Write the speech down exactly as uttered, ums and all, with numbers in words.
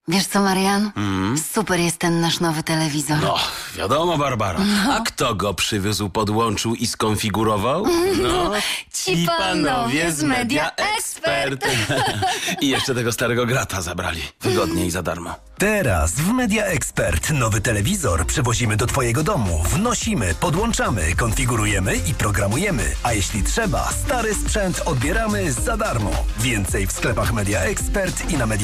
Wiesz co, Marian? Mm. Super jest ten nasz nowy telewizor. No, wiadomo, Barbara. No. A kto go przywiózł, podłączył i skonfigurował? No, ci panowie z Media Expert. I jeszcze tego starego grata zabrali. Wygodnie i za darmo. Teraz w Media Expert nowy telewizor przywozimy do Twojego domu. Wnosimy, podłączamy, konfigurujemy i programujemy. A jeśli trzeba, stary sprzęt odbieramy za darmo. Więcej w sklepach Media Expert i na media